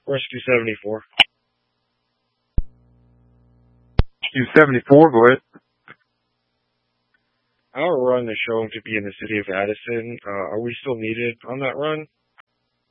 Rescue 74. Q74, go ahead. Our run is showing to be in the city of Addison. Are we still needed on that run?